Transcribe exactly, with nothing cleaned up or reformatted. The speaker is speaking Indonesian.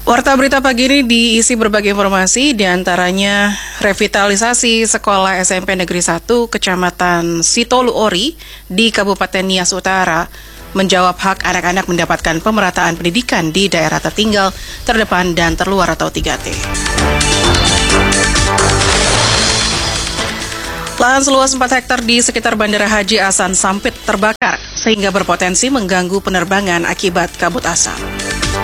Warta berita pagi ini diisi berbagai informasi, diantaranya revitalisasi sekolah S M P Negeri satu Kecamatan Sitolu Ori di Kabupaten Nias Utara menjawab hak anak-anak mendapatkan pemerataan pendidikan di daerah tertinggal, terdepan, dan terluar atau tiga T. Lahan seluas empat hektar di sekitar Bandara Haji Hasan Sampit terbakar sehingga berpotensi mengganggu penerbangan akibat kabut asap.